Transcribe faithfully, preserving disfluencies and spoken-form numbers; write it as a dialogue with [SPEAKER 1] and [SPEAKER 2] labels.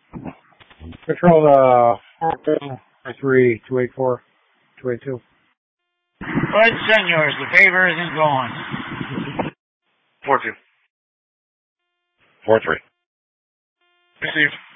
[SPEAKER 1] Control, uh, four two three two eight four two eight two.
[SPEAKER 2] Right, senors, the favor isn't going.
[SPEAKER 3] four two. four three.
[SPEAKER 4] Received.